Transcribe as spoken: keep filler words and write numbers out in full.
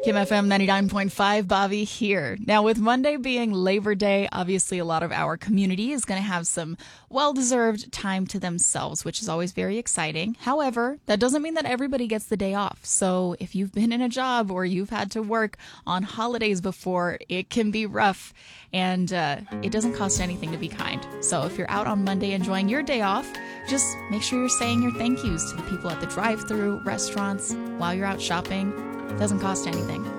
Kim F M ninety-nine point five, Bobby here. Now, with Monday being Labor Day, obviously a lot of our community is going to have some well-deserved time to themselves, which is always very exciting. However, that doesn't mean that everybody gets the day off. So if you've been in a job or you've had to work on holidays before, it can be rough. And uh, it doesn't cost anything to be kind. So if you're out on Monday enjoying your day off, just make sure you're saying your thank yous to the people at the drive-thru, restaurants, while you're out shopping. It doesn't cost anything.